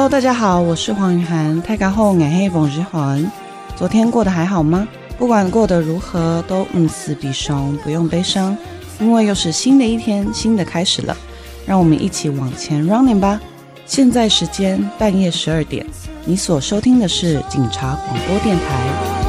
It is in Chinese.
大家好，我是黄雨涵。大家好，我是冯日涵。昨天过得还好吗？不管过得如何，都死必伤，不用悲伤，因为又是新的一天，新的开始了。让我们一起往前 running 吧。现在时间半夜12点，你所收听的是警察广播电台。